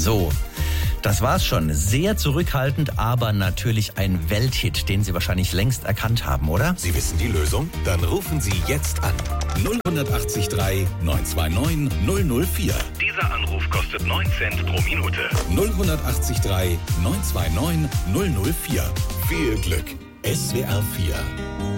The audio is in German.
So, das war's schon. Sehr zurückhaltend, aber natürlich ein Welthit, den Sie wahrscheinlich längst erkannt haben, oder? Sie wissen die Lösung? Dann rufen Sie jetzt an. 0183 929 004. Dieser Anruf kostet 9 Cent pro Minute. 0183 929 004. Viel Glück. SWR 4.